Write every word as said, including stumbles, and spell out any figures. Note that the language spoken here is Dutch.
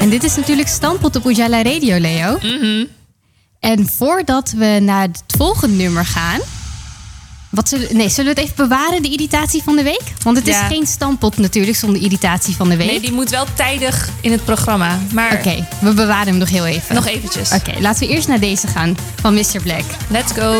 En dit is natuurlijk Stamppot op Ujala Radio, Leo. Mm-hmm. En voordat we naar het volgende nummer gaan... Wat zullen, nee, zullen we het even bewaren, de irritatie van de week? Want het is Ja. geen Stamppot natuurlijk zonder irritatie van de week. Nee, die moet wel tijdig in het programma. Maar Oké, we bewaren hem nog heel even. nog eventjes. Oké, laten we eerst naar deze gaan van mister Black. Let's go.